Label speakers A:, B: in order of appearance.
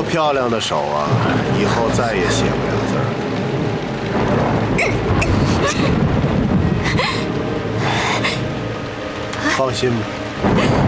A: 漂亮的手啊，以后再也写不了字儿。放心吧。